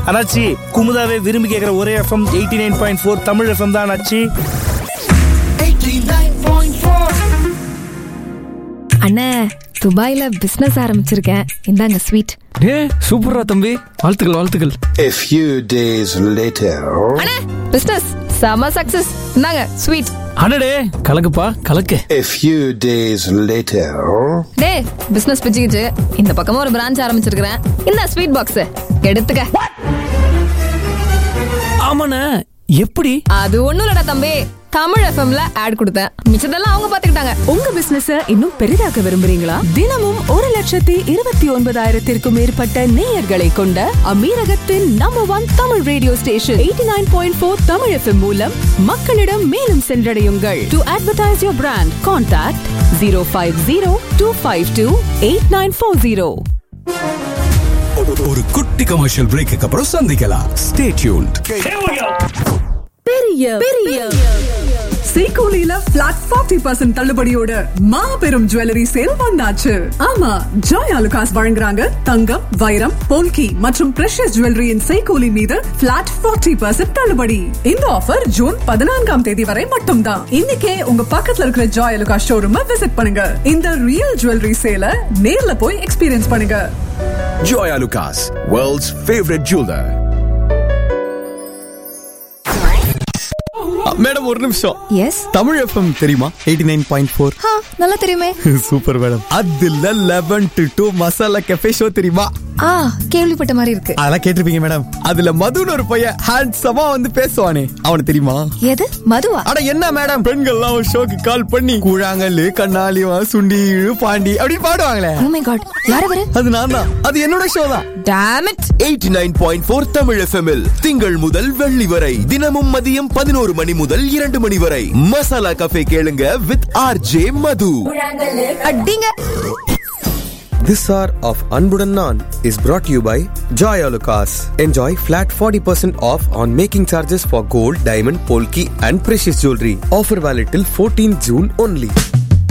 அண்ணாச்சி குமுதாவே விரும்பி கேட்குற ஒரே எஃப்எம் 89.4 தமிழ் எஃப்எம் தான் அண்ணாச்சி. 89.4. அண்ணே, துபாயில பிசினஸ் ஆரம்பிச்சிருக்கேன், இந்தாங்க ஸ்வீட். சூப்பரா தம்பி, வாழ்த்துக்கள் வாழ்த்துக்கள். A few days later. அண்ணே, பிசினஸ் செம சக்சஸ், இந்தாங்க ஸ்வீட். அடடே, கலக்குப்பா கலக்கு. A few days later. டேய், பிசினஸ் பிச்சுக்கிச்சு, இந்த பக்கமா ஒரு பிரான்ச் ஆரம்பிச்சிருக்கிறேன், இந்த ஸ்வீட் பாக்ஸ் எடுத்துக்க. ஆமாண்ணே, எப்படி? அது ஒண்ணும் இல்லடா தம்பி, தமிழ் எஃப்எம்ல ஆட் கொடுத்தேன், மிச்சதெல்லாம் அவங்க பாத்துக்கிட்டாங்க. உங்க பிசினஸ் இன்னும் பெரிதாக்க விரும்புறீங்களா? தினமும் 1,29,000 மேற்பட்ட நேயர்களை கொண்ட அமீரகத்தின் number 1 Tamil radio station 89.4 Tamil FM மூலம் மக்களிடம் மேலும் சென்றடையுங்கள். To advertise your brand, contact 050-252-8940. ஒரு குட்டி கமர்ஷியல் பிரேக்கு அப்புறம் சந்திக்கலாம். Stay tuned. பெரிய சீகோலில பிளாட் 40% தள்ளுபடியோட மாபெரும் ஜுவல்லரி சேல் வந்தாச்சு. ஆமா, ஜாய் ஆலுகாஸ் வழங்குறாங்க தங்கம், வைரம், போல்கி மற்றும் பிரஷியஸ் ஜுவல்லரியின் சீகோலி மீது பிளாட் 40% தள்ளுபடி. இந்த ஆஃபர் ஜூன் 14ஆம் தேதி வரை மட்டும்தான். இன்னைக்கே உங்க பக்கத்துல இருக்கிற ஜாய் ஆலுகாஸ் ஷோரூம் விசிட் பண்ணுங்க. இந்த ரியல் ஜுவல்லரி சேல நேர்ல போய் எக்ஸ்பீரியன்ஸ் பண்ணுங்க. Joy Alucas, world's favorite jeweler. Madam ஒரு நிமிஷம். எஸ், தமிழ் எஃப்எம் தெரியுமா? 89.4. நல்லா தெரியுமே. Super madam. அதுல 11 to 2 மசாலா கெஃபே ஷோ தெரியுமா? கேள்விப்பட்ட மாதிரி இருக்கு. அதெல்லாம் கேட்டிருப்பீங்க மேடம். அதுல மதுன்னு ஒரு பையன் ஹேண்ட்ஸமா வந்து பேசுவானே, அவனுக்கு தெரியுமா? எது மதுவா? அட என்ன மேடம், பெண்கள்லாம் ஒரு ஷோக்கு கால் பண்ணி கூழாங்கல்லு, கண்ணாலிவா, சுண்டி, பாண்டி அப்படி பாடுவாங்களே. Oh my god, யார் அவரு? அது நான் தான். அது என்னோட ஷோ தான். Damn it. 89.4 தமிழ் எஃப்எம்மில் திங்கள் முதல் வெள்ளி வரை தினமும் மதியம் 11 மணி முதல் 2 மணி வரை மசாலா கஃபே கேளுங்க வித் ஆர்ஜே மது. அடிங்க. This hour of Anbudan Naan is brought to you by Joy Alucas. Enjoy flat 40% off on making charges for gold, diamond, polki and precious jewelry. Offer valid till 14 June only.